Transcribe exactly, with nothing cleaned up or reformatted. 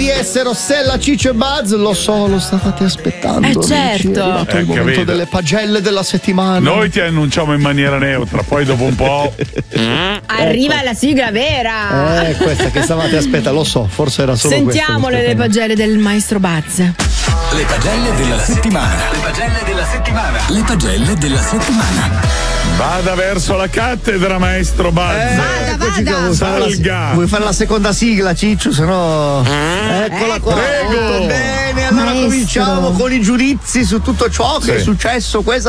di essere Rossella, Ciccio e Buzz, lo so, lo stavate aspettando. Eh, amici. certo. È arrivato Eh, il momento capito. delle pagelle della settimana. Noi ti annunciamo in maniera neutra, poi dopo un po'. Arriva la sigla vera. Eh, questa che stavate aspettando, lo so, forse era solo Sentiamole le pagelle del maestro Buzz. Le pagelle della settimana. Le pagelle della settimana. Le pagelle della settimana. Vada verso la cattedra, maestro Buzz. Eh, Vada, eccoci qua, vada. vuoi fare, Salga. la, vuoi fare la seconda sigla, Ciccio? Se no. Eccola qua. Prego. Molto bene, allora Maestro. cominciamo con i giudizi su tutto ciò che Sì. è successo questa